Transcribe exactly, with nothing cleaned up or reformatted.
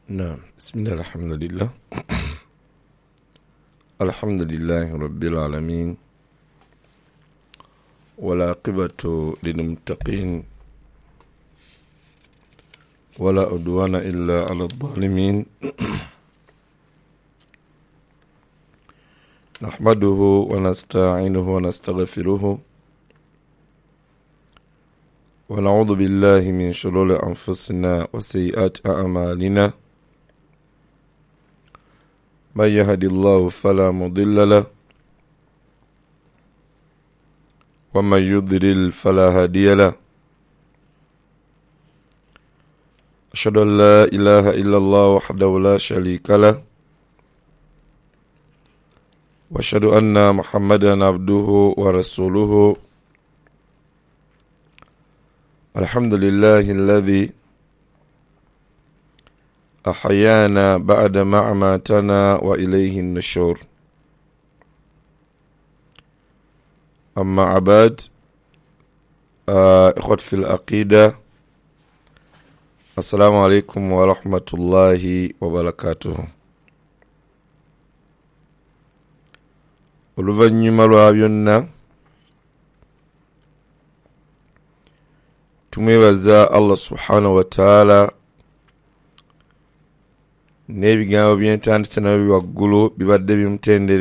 نعم. بسم الله الحمد لله الحمد لله رب العالمين والعاقبة للمتقين ولا عدوان إلا على الظالمين نحمده ونستعينه ونستغفره ونعوذ بالله من شرور أنفسنا وسيئات أعمالنا من يهد الله فلا مضل له ومن يضلل فلا هادي له أشهد أن لا إله إلا الله وحده لا شريك له وأشهد أن محمدا عبده ورسوله الحمد لله الذي أحيانا بعد ما أماتنا وإليه النشور. أما عباد إخوة في العقيدة، السلام عليكم ورحمة الله وبركاته. oluvannyuma lwa byonna tumwebaza Allah subhanahu wa ta'ala n'ebigambo by'entandikwa nabyo waggulu bibadde bimutendera